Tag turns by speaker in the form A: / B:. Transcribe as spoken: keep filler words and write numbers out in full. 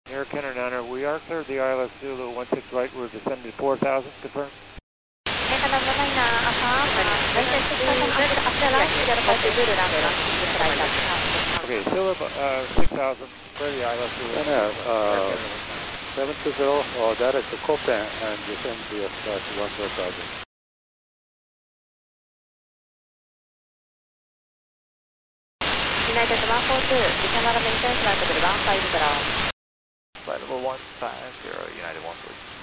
A: American or Niner, we are cleared the I L S Zulu one six right, we're descending to four thousand, confirm. Okay, Zulu uh, six thousand, clear the I L S Zulu.
B: Niner, uh, seven two zero, or direct to Copen and descend to flight one four thousand.
C: United one four two, descend on a maintenance flight level one five zero.
A: Flight level one five zero, United one four two.